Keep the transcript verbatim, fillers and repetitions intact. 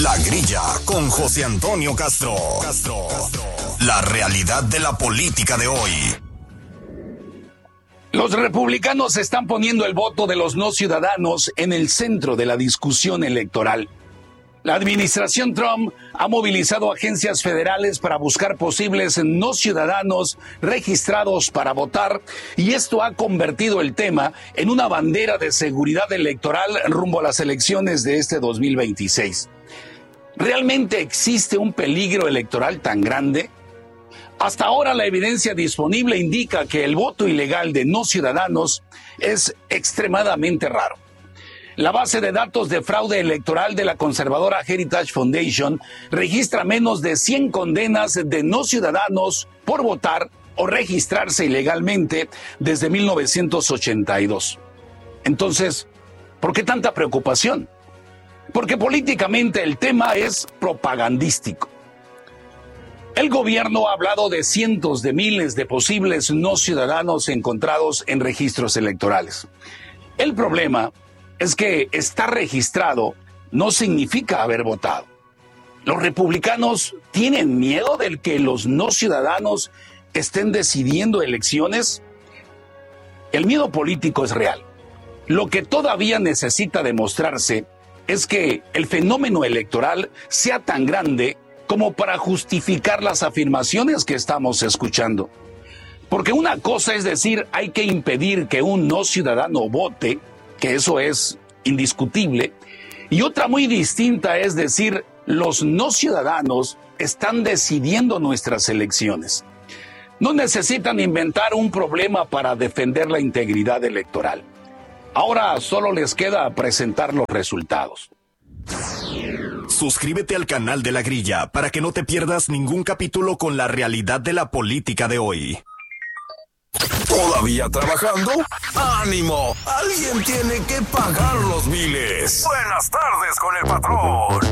La Grilla con José Antonio Castro. Castro. La realidad de la política de hoy. Los republicanos están poniendo el voto de los no ciudadanos en el centro de la discusión electoral. La administración Trump ha movilizado agencias federales para buscar posibles no ciudadanos registrados para votar, y esto ha convertido el tema en una bandera de seguridad electoral rumbo a las elecciones de este dos mil veintiséis. ¿Realmente existe un peligro electoral tan grande? Hasta ahora la evidencia disponible indica que el voto ilegal de no ciudadanos es extremadamente raro. La base de datos de fraude electoral de la conservadora Heritage Foundation registra menos de cien condenas de no ciudadanos por votar o registrarse ilegalmente desde mil novecientos ochenta y dos. Entonces, ¿por qué tanta preocupación? Porque políticamente el tema es propagandístico. El gobierno ha hablado de cientos de miles de posibles no ciudadanos encontrados en registros electorales. El problema es que estar registrado no significa haber votado. ¿Los republicanos tienen miedo de que los no ciudadanos estén decidiendo elecciones? El miedo político es real. Lo que todavía necesita demostrarse es que el fenómeno electoral sea tan grande como para justificar las afirmaciones que estamos escuchando. Porque una cosa es decir, hay que impedir que un no ciudadano vote, que eso es indiscutible, y otra muy distinta es decir, los no ciudadanos están decidiendo nuestras elecciones. No necesitan inventar un problema para defender la integridad electoral. Ahora solo les queda presentar los resultados. Suscríbete al canal de La Grilla para que no te pierdas ningún capítulo con la realidad de la política de hoy. ¿Todavía trabajando? ¡Ánimo! Alguien tiene que pagar los biles. Buenas tardes con el patrón.